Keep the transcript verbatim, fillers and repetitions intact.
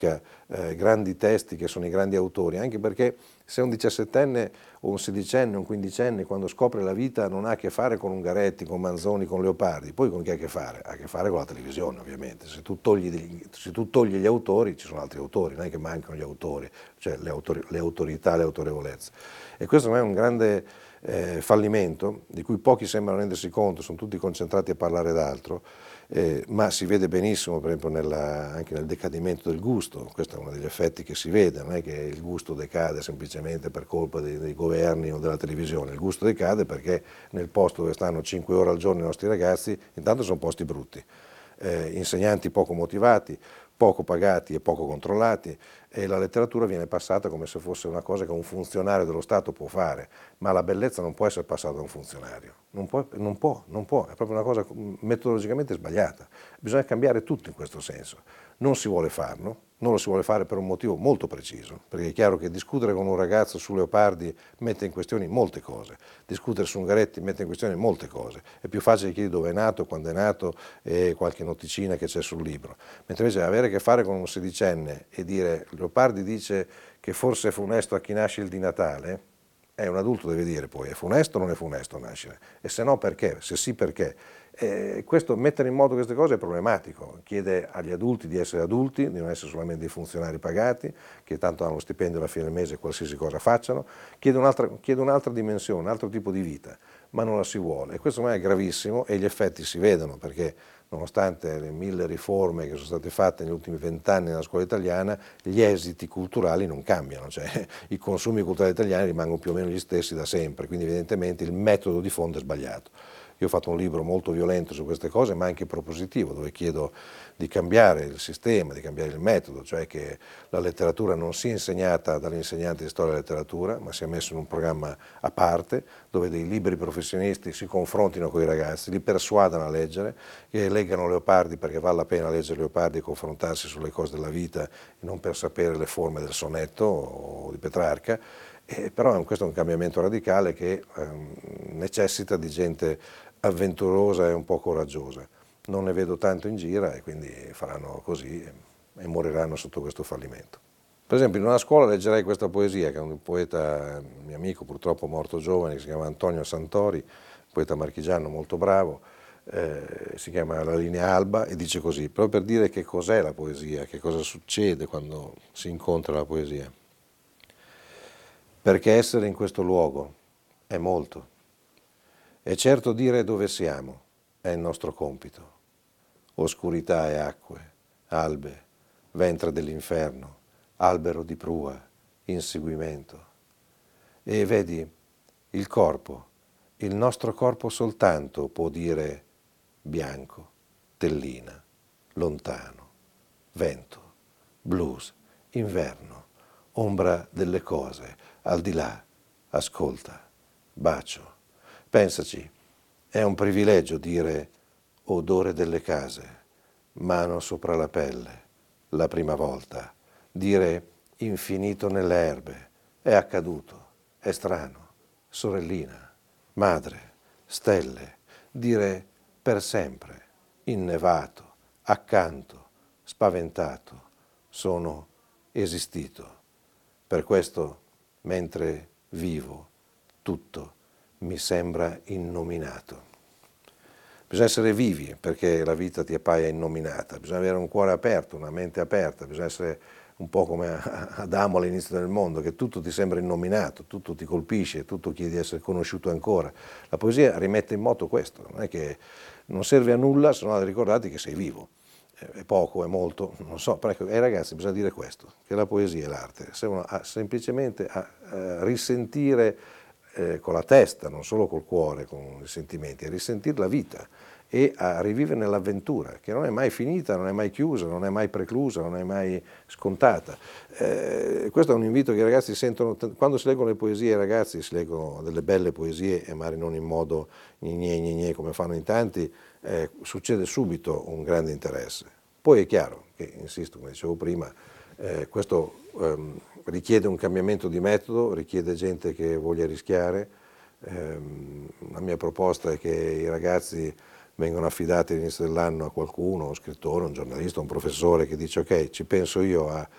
Eh, grandi testi che sono i grandi autori, anche perché se un diciassettenne o un sedicenne o un quindicenne quando scopre la vita non ha a che fare con Ungaretti, con Manzoni, con Leopardi, poi con chi ha a che fare? Ha a che fare con la televisione, ovviamente. Se tu togli, degli, se tu togli gli autori, ci sono altri autori, non è che mancano gli autori, cioè le, autori, le autorità, le autorevolezze. E questo è un grande eh, fallimento di cui pochi sembrano rendersi conto, sono tutti concentrati a parlare d'altro. Eh, ma si vede benissimo per esempio nella, anche nel decadimento del gusto, questo è uno degli effetti che si vede, non è che il gusto decade semplicemente per colpa dei, dei governi o della televisione, il gusto decade perché nel posto dove stanno cinque ore al giorno i nostri ragazzi intanto sono posti brutti, eh, insegnanti poco motivati, poco pagati e poco controllati, e la letteratura viene passata come se fosse una cosa che un funzionario dello Stato può fare, ma la bellezza non può essere passata da un funzionario, non può, non può, non può, è proprio una cosa metodologicamente sbagliata, bisogna cambiare tutto in questo senso, non si vuole farlo, non lo si vuole fare per un motivo molto preciso, perché è chiaro che discutere con un ragazzo su Leopardi mette in questione molte cose, discutere su Ungaretti mette in questione molte cose, è più facile chiedere dove è nato, quando è nato e qualche noticina che c'è sul libro, mentre invece avere a che fare con un sedicenne e dire Leopardi dice che forse è funesto a chi nasce il di Natale, eh, un adulto deve dire poi è funesto o non è funesto nascere, e se no perché, se sì perché. Eh, questo, mettere in moto queste cose è problematico, chiede agli adulti di essere adulti, di non essere solamente dei funzionari pagati, che tanto hanno lo stipendio alla fine del mese qualsiasi cosa facciano, chiede un'altra, chiede un'altra dimensione, un altro tipo di vita, ma non la si vuole, e questo è gravissimo e gli effetti si vedono perché nonostante le mille riforme che sono state fatte negli ultimi vent'anni nella scuola italiana, gli esiti culturali non cambiano, cioè i consumi culturali italiani rimangono più o meno gli stessi da sempre, quindi evidentemente il metodo di fondo è sbagliato. Io ho fatto un libro molto violento su queste cose, ma anche propositivo, dove chiedo di cambiare il sistema, di cambiare il metodo, cioè che la letteratura non sia insegnata dall'insegnante di storia della letteratura, ma sia messa in un programma a parte, dove dei liberi professionisti si confrontino con i ragazzi, li persuadano a leggere, che leggano Leopardi perché vale la pena leggere Leopardi e confrontarsi sulle cose della vita, e non per sapere le forme del sonetto o di Petrarca. Eh, però questo è un cambiamento radicale che ehm, necessita di gente avventurosa e un po' coraggiosa. Non ne vedo tanto in giro e quindi faranno così e, e moriranno sotto questo fallimento. Per esempio in una scuola leggerei questa poesia che è un poeta, mio amico purtroppo morto giovane, che si chiama Antonio Santori, poeta marchigiano molto bravo, eh, si chiama La linea alba e dice così, proprio per dire che cos'è la poesia, che cosa succede quando si incontra la poesia. Perché essere in questo luogo è molto. E certo dire dove siamo è il nostro compito. Oscurità e acque, albe, ventre dell'inferno, albero di prua, inseguimento. E vedi, il corpo, il nostro corpo soltanto può dire bianco, tellina, lontano, vento, blues, inverno, ombra delle cose, al di là, ascolta, bacio. Pensaci, è un privilegio dire odore delle case, mano sopra la pelle, la prima volta, dire infinito nelle erbe, è accaduto, è strano, sorellina, madre, stelle, dire per sempre, innevato, accanto, spaventato, sono esistito. Per questo, mentre vivo, tutto mi sembra innominato. Bisogna essere vivi perché la vita ti appaia innominata, bisogna avere un cuore aperto, una mente aperta, bisogna essere un po' come Adamo all'inizio del mondo, che tutto ti sembra innominato, tutto ti colpisce, tutto chiedi di essere conosciuto ancora. La poesia rimette in moto questo, non è che non serve a nulla se non a ricordarti che sei vivo. È poco, è molto, non so, però ecco, ai ragazzi bisogna dire questo, che la poesia e l'arte servono a, semplicemente a, a risentire eh, con la testa, non solo col cuore, con i sentimenti, a risentire la vita e a rivivere nell'avventura, che non è mai finita, non è mai chiusa, non è mai preclusa, non è mai scontata. Eh, questo è un invito che i ragazzi sentono, quando si leggono le poesie ai ragazzi, si leggono delle belle poesie e magari non in modo gne gne gne come fanno in tanti, eh, succede subito un grande interesse. Poi è chiaro che, insisto, come dicevo prima, eh, questo ehm, richiede un cambiamento di metodo, richiede gente che voglia rischiare. Eh, la mia proposta è che i ragazzi vengono affidati all'inizio dell'anno a qualcuno, un scrittore, un giornalista, un professore che dice ok, ci penso io a